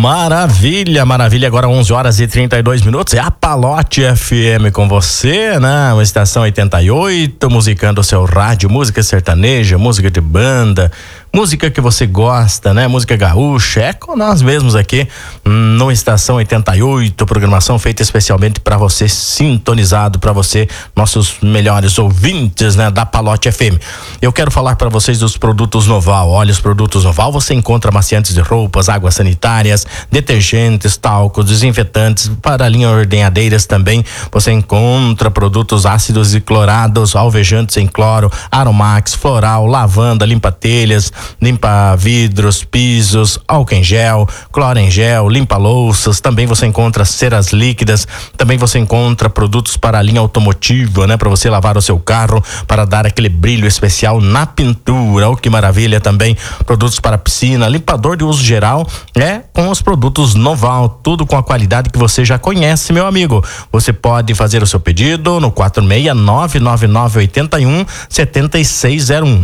Maravilha, maravilha. Agora 11 horas e 32 minutos. É a Palote FM com você, né? Uma estação 88, musicando o seu rádio, música sertaneja, música de banda, música que você gosta, né? Música gaúcha. É com nós mesmos aqui no Estação 88, programação feita especialmente para você, sintonizado para você, nossos melhores ouvintes, né? Da Palote FM. Eu quero falar para vocês dos produtos Noval. Olha, os produtos Noval, você encontra amaciantes de roupas, águas sanitárias, detergentes, talcos, desinfetantes, para linha ordenhadeiras também. Você encontra produtos ácidos e clorados, alvejantes em cloro, Aromax, floral, lavanda, limpa-telhas, limpa-vidros, pisos, álcool em gel, cloro em gel, limpa-louças. Também você encontra ceras líquidas. Também você encontra produtos para a linha automotiva, né? Para você lavar o seu carro, para dar aquele brilho especial na pintura. Oh, que maravilha! Também produtos para piscina, limpador de uso geral, com os produtos Noval, tudo com a qualidade que você já conhece, meu amigo. Você pode fazer o seu pedido no 46999817601,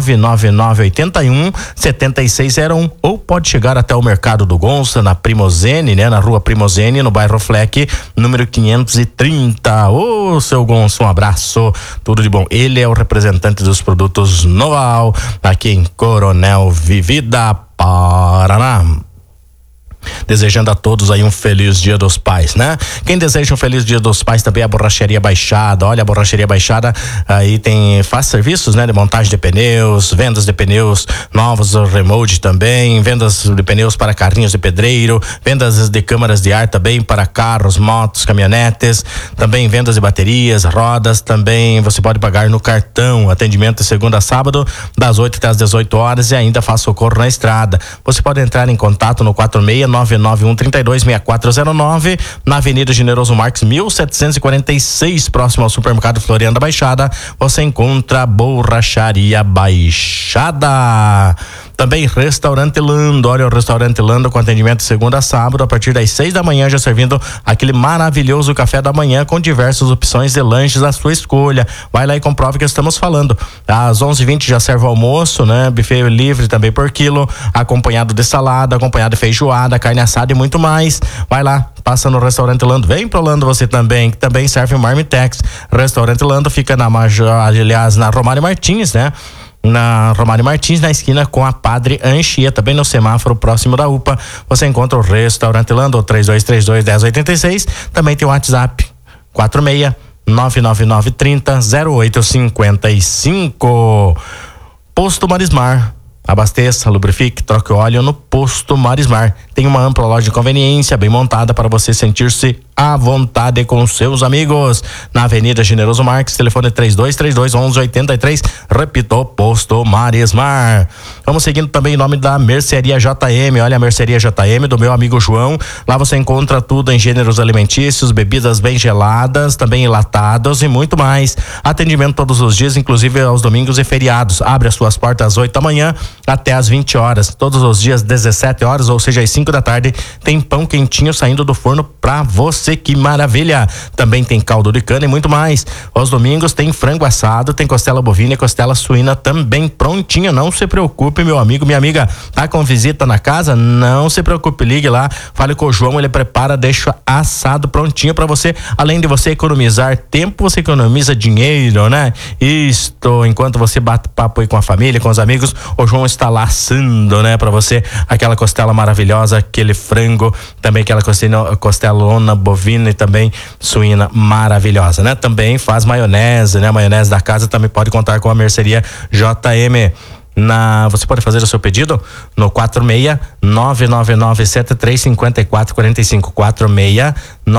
999817601, ou pode chegar até o Mercado do Gonça, na Primozene, né? Na Rua Primozene, no bairro Fleck, número 530. Ô, seu Gonça, um abraço, tudo de bom. Ele é o representante dos produtos Noval, aqui em Coronel Vivida, Paraná. Desejando a todos aí um feliz Dia dos Pais, né? Quem deseja um feliz Dia dos Pais também é a Borracharia Baixada. Olha, a Borracharia Baixada aí faz serviços, né? De montagem de pneus, vendas de pneus novos, remote também, vendas de pneus para carrinhos de pedreiro, vendas de câmaras de ar também para carros, motos, caminhonetes, também vendas de baterias, rodas, também você pode pagar no cartão. Atendimento de segunda a sábado, das 8 até as 18 horas, e ainda faz socorro na estrada. Você pode entrar em contato no 46991326409, na Avenida Generoso Marques 1746, próximo ao Supermercado Floriano da Baixada. Você encontra a Borracharia Baixada. Também Restaurante Lando. Olha, o Restaurante Lando com atendimento de segunda a sábado, a partir das 6 da manhã, já servindo aquele maravilhoso café da manhã com diversas opções de lanches à sua escolha. Vai lá e comprove que estamos falando. Às 11h20 já serve o almoço, né? Buffet livre também por quilo, acompanhado de salada, acompanhado de feijoada, carne assada e muito mais. Vai lá, passa no Restaurante Lando. Vem pro Lando você também, que também serve o Marmitex. Restaurante Lando fica na Romário Martins, né? Na Romário Martins, na esquina com a Padre Anchieta, bem no semáforo próximo da UPA. Você encontra o Restaurante Lando, 3232-1086. Também tem o WhatsApp 46-99930-0855. Posto Marismar. Abasteça, lubrifique, troque óleo no Posto Marismar. Tem uma ampla loja de conveniência bem montada para você sentir-se à vontade com seus amigos. Na Avenida Generoso Marques, telefone 3232-1183. Repito, Posto Marismar. Vamos seguindo também em nome da Mercearia JM. Olha, a Mercearia JM do meu amigo João. Lá você encontra tudo em gêneros alimentícios, bebidas bem geladas, também enlatados e muito mais. Atendimento todos os dias, inclusive aos domingos e feriados. Abre as suas portas às 8 da manhã até às 20 horas. Todos os dias, 17 horas, ou seja, às 5 da tarde, tem pão quentinho saindo do forno pra você. Que maravilha! Também tem caldo de cana e muito mais. Aos domingos tem frango assado, tem costela bovina e costela suína também prontinha. Não se preocupe, meu amigo, minha amiga. Tá com visita na casa? Não se preocupe, ligue lá, fale com o João, ele prepara, deixa assado prontinho pra você. Além de você economizar tempo, você economiza dinheiro, né? Isto, enquanto você bate papo aí com a família, com os amigos, o João está lá assando, né, pra você aquela costela maravilhosa, aquele frango, também aquela costelona bovina e também suína maravilhosa, né? Também faz maionese, né? A maionese da casa também pode contar com a Mercearia JM. Você pode fazer o seu pedido no 46-99973-5445,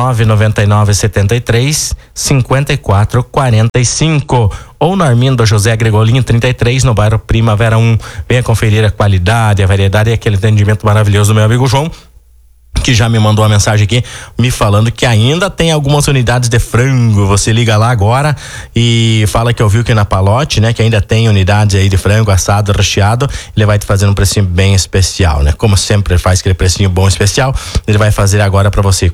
46-99973-5445, ou na Armindo José Gregolinho 33, no bairro Primavera 1. Venha conferir a qualidade, a variedade e aquele atendimento maravilhoso do meu amigo João, que já me mandou uma mensagem aqui me falando que ainda tem algumas unidades de frango. Você liga lá agora e fala que ouviu que na Palote, né, que ainda tem unidades aí de frango assado, recheado. Ele vai te fazer um precinho bem especial, né? Como sempre ele faz aquele precinho bom especial, ele vai fazer agora pra você.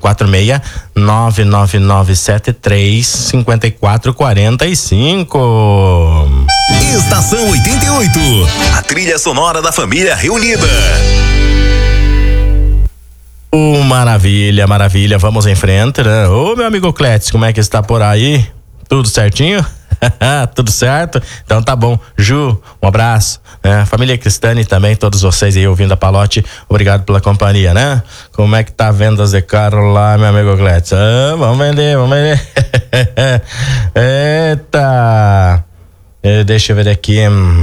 46-99973-5445. Estação 88, a trilha sonora da família reunida. Maravilha, maravilha. Vamos em frente, né? Ô, meu amigo Cletis, como é que está por aí? Tudo certinho? Tudo certo? Então tá bom. Ju, um abraço. Família Cristane também, todos vocês aí ouvindo a Palote, obrigado pela companhia, né? Como é que tá a vendas de carro lá, meu amigo Cletis? Vamos vender. Eita! Deixa eu ver aqui.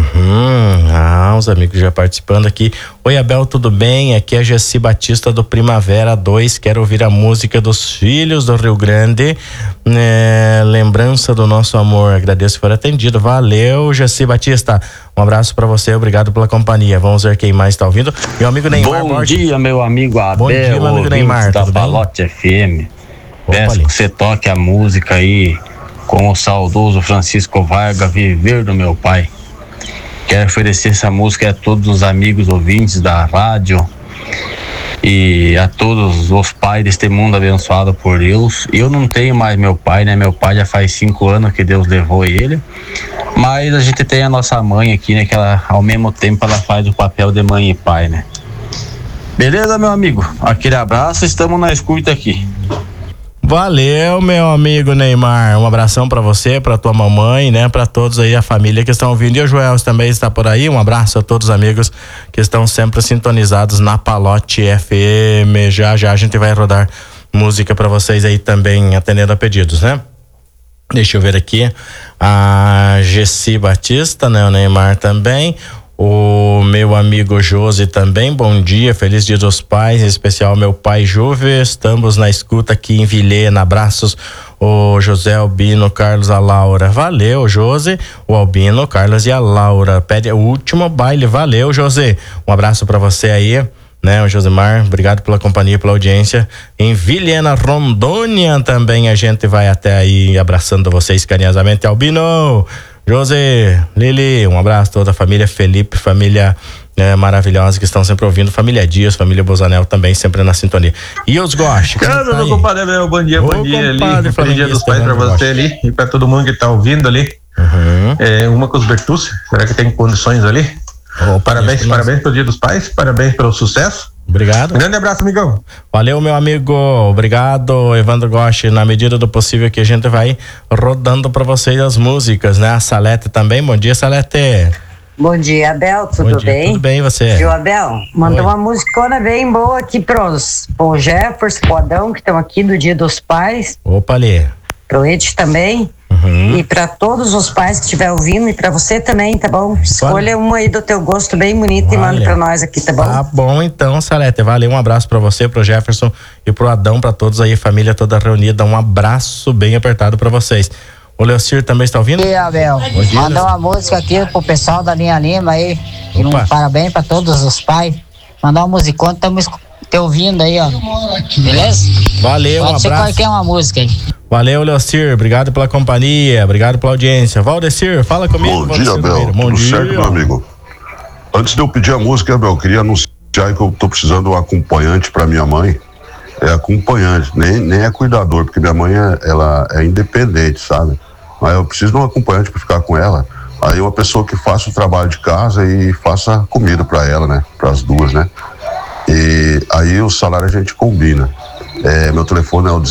Os amigos já participando aqui. Oi, Abel, tudo bem? Aqui é Gessi Batista do Primavera 2. Quero ouvir a música dos Filhos do Rio Grande. Lembrança do nosso amor. Agradeço por atendido. Valeu, Gessi Batista. Um abraço pra você, obrigado pela companhia. Vamos ver quem mais tá ouvindo. Meu amigo Neymar. Bom dia, meu amigo Abel. Bom dia, meu amigo Neymar. Da Palote FM. Peço que você toque a música aí com o saudoso Francisco Vargas, Viver do Meu Pai. Quero oferecer essa música a todos os amigos ouvintes da rádio e a todos os pais deste mundo abençoado por Deus. Eu não tenho mais meu pai, né? Meu pai já faz 5 anos que Deus levou ele, mas a gente tem a nossa mãe aqui, né? Que ela, ao mesmo tempo, ela faz o papel de mãe e pai, né? Beleza, meu amigo? Aquele abraço, estamos na escuta aqui. Valeu, meu amigo Neymar. Um abração pra você, pra tua mamãe, né? Pra todos aí, a família que estão ouvindo. E o Joel também está por aí. Um abraço a todos os amigos que estão sempre sintonizados na Palote FM. Já a gente vai rodar música pra vocês aí também, atendendo a pedidos, né? Deixa eu ver aqui. A Gessi Batista, né? O Neymar também. O meu amigo Josi também, bom dia, feliz dia dos pais, em especial meu pai Juve, estamos na escuta aqui em Vilhena, abraços o José Albino, Carlos, a Laura, valeu Josi, o Albino, Carlos e a Laura, pede o último baile, valeu José, um abraço pra você aí, né, o Josimar, obrigado pela companhia, pela audiência, em Vilhena, Rondônia também a gente vai até aí abraçando vocês carinhosamente, Albino, José, Lili, um abraço a toda a família, Felipe, família maravilhosa que estão sempre ouvindo, família Dias, família Bozanel também sempre na sintonia. E os Gosto. Cara, meu compadre, bom dia ali, feliz dia dos pais pra você ali e pra todo mundo que tá ouvindo ali. Uma com os Bertucci, será que tem condições ali? Parabéns pelo dia dos pais, parabéns pelo sucesso. Obrigado. Um grande abraço, amigão. Valeu, meu amigo. Obrigado, Evandro Goshi. Na medida do possível que a gente vai rodando pra vocês as músicas, né? A Salete também. Bom dia, Salete. Bom dia, Abel. Tudo bem? Tudo bem, você? Viu, Abel? Mandou uma musicona bem boa aqui pro Jefferson, pro Adão, que estão aqui do Dia dos Pais. Opa, ali. Pro Ed também. E para todos os pais que estiver ouvindo e para você também, tá bom? Escolha uma aí do teu gosto bem bonita e manda para nós aqui, tá bom? Tá bom então, Salete, valeu, um abraço para você, pro Jefferson e pro Adão, para todos aí, família toda reunida, um abraço bem apertado para vocês. O Leocir também está ouvindo? E Abel, mandar uma música aqui pro pessoal da Linha Lima aí, e parabéns para todos os pais, mandar uma musicona, estamos te ouvindo aí, ó, beleza? Valeu, pode um ser abraço. qualquer uma música aí. Valeu, Leocir, obrigado pela companhia, obrigado pela audiência. Valdecir, fala comigo. Bom dia, Abel, tudo certo, meu amigo? Antes de eu pedir a música, Abel, eu queria anunciar que eu tô precisando de um acompanhante pra minha mãe. É acompanhante, nem é cuidador, porque minha mãe ela é independente, sabe? Mas eu preciso de um acompanhante pra ficar com ela. Aí uma pessoa que faça o trabalho de casa e faça comida pra ela, né? Pras duas, né? E aí o salário a gente combina. Meu telefone é o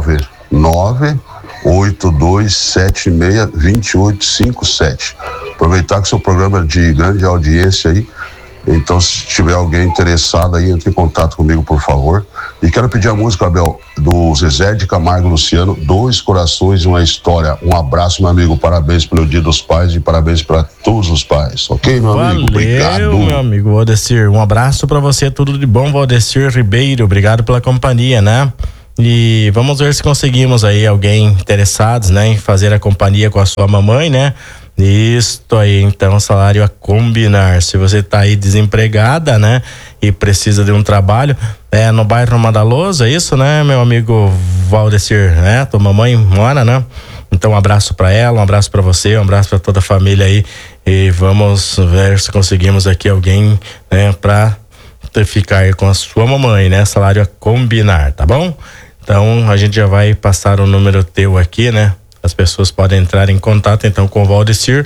19982762857. Aproveitar que seu programa é de grande audiência aí, então se tiver alguém interessado aí, entre em contato comigo, por favor. E quero pedir a música, Abel, do Zezé de Camargo e Luciano, Dois Corações e uma História. Um abraço, meu amigo, parabéns pelo Dia dos Pais e parabéns para todos os pais, ok, meu amigo? Obrigado. Meu amigo Valdecir, um abraço para você, tudo de bom, Valdecir Ribeiro, obrigado pela companhia, né? E vamos ver se conseguimos aí alguém interessado, né, em fazer a companhia com a sua mamãe, né? Isto aí, então, salário a combinar. Se você tá aí desempregada, né, e precisa de um trabalho, no bairro Madaloso, é isso, né, meu amigo Valdecir, né? Tua mamãe mora, né? Então, um abraço pra ela, um abraço pra você, um abraço pra toda a família aí, e vamos ver se conseguimos aqui alguém, né, pra ficar aí com a sua mamãe, né? Salário a combinar, tá bom? Então, a gente já vai passar o número teu aqui, né? As pessoas podem entrar em contato então com o Valdecir,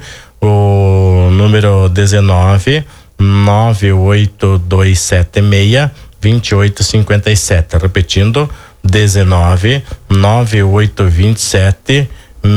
o número 19 98276 2857. Repetindo, 19 9827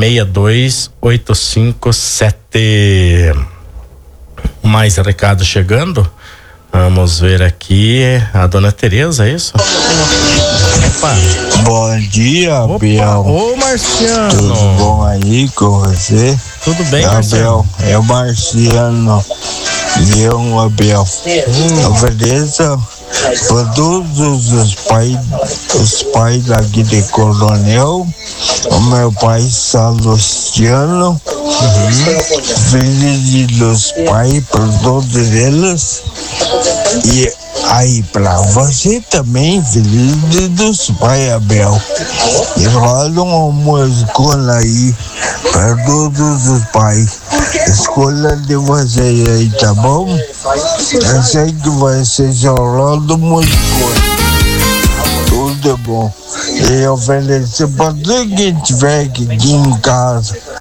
62857. Mais recado chegando. Vamos ver aqui. A dona Tereza, é isso? Opa. Bom dia, Abel. Ô, Marciano. Tudo bom aí com você? Tudo bem, Abel? É o Marciano. Leão, Abel. Ofereça para todos os pais aqui de Coronel, o meu pai Salustiano, feliz dos pais para todos eles, e aí para você também, feliz dos pais, Abel, e rola uma música aí para todos os pais. Escolha de vocês aí, tá bom? Eu sei que vai ser só roda música. Tudo bom. E oferecer para tudo que tiver aqui em casa.